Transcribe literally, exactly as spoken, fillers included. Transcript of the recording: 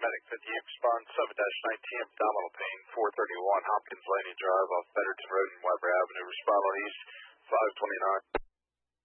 paramedic fifty-eight respond seven nineteen, abdominal pain, four thirty-one Hopkins Landing Drive off Betterton Road and Weber Avenue. Respond on east, five twenty-nine.